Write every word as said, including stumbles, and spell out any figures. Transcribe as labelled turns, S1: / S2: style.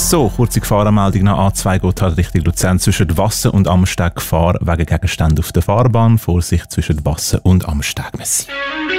S1: So, kurze Gefahrenmeldung nach A zwei Gotthard Richtung Luzern zwischen Wassen und Amsteg. Gefahr wegen Gegenständen auf der Fahrbahn. Vorsicht zwischen Wassen und Amsteg. Merci.